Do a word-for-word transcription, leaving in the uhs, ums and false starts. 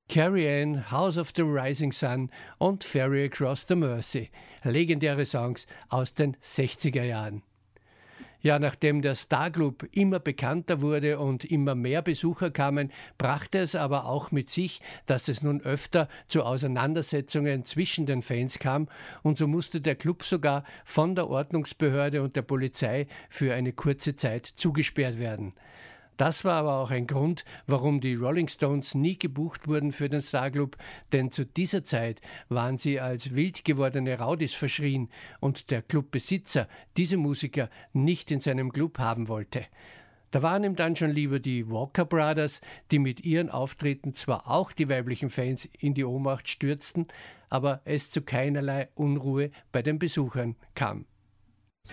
Carrie Ann, House of the Rising Sun und Ferry Across the Mersey, legendäre Songs aus den sechziger Jahren. Ja, nachdem der Starclub immer bekannter wurde und immer mehr Besucher kamen, brachte es aber auch mit sich, dass es nun öfter zu Auseinandersetzungen zwischen den Fans kam und so musste der Club sogar von der Ordnungsbehörde und der Polizei für eine kurze Zeit zugesperrt werden. Das war aber auch ein Grund, warum die Rolling Stones nie gebucht wurden für den Starclub, denn zu dieser Zeit waren sie als wild gewordene Rowdies verschrien und der Clubbesitzer diese Musiker nicht in seinem Club haben wollte. Da waren ihm dann schon lieber die Walker Brothers, die mit ihren Auftritten zwar auch die weiblichen Fans in die Ohnmacht stürzten, aber es zu keinerlei Unruhe bei den Besuchern kam.